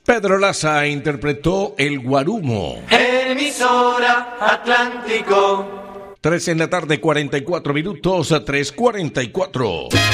Pedro Laza interpretó El Guarumo. Emisora Atlántico. 3 en la tarde, 44 minutos, 3:44.